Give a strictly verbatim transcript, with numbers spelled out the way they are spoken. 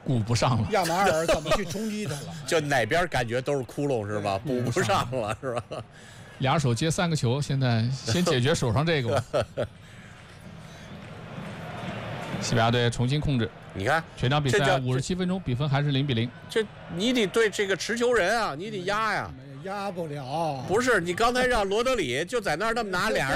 顾不上了。 亚马尔怎么去冲击他了？ 就哪边感觉都是窟窿是吧？补不上了是吧？ 俩手接三个球，现在先解决手上这个吧。西班牙队重新控制， 你看全场比赛五十七分钟，比分还是零比零。 这你得对这个持球人啊，你得压呀， 压不了。 不是你刚才让罗德里就在那儿那么拿俩人。